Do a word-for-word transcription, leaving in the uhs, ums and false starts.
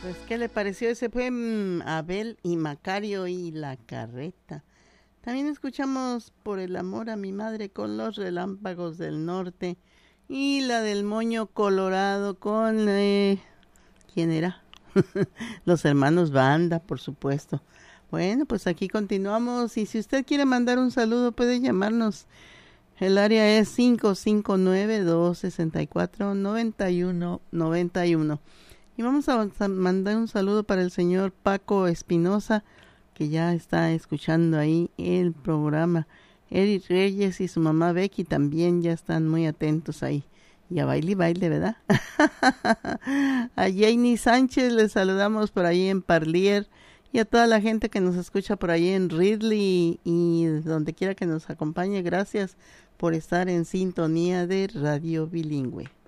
Pues, ¿qué le pareció? Ese fue mm, Abel y Macario y la carreta. También escuchamos Por el amor a mi madre con los relámpagos del norte y la del moño colorado con... Eh, ¿quién era? Los hermanos Banda, por supuesto. Bueno, pues aquí continuamos y si usted quiere mandar un saludo puede llamarnos. El área es cinco cinco nueve, dos seis cuatro, nueve uno nueve uno. Y vamos a mandar un saludo para el señor Paco Espinosa, que ya está escuchando ahí el programa. Eric Reyes y su mamá Becky también ya están muy atentos ahí. Y a baile y baile, ¿verdad? A Janie Sánchez le saludamos por ahí en Parlier. Y a toda la gente que nos escucha por ahí en Ridley y, y donde quiera que nos acompañe. Gracias por estar en sintonía de Radio Bilingüe.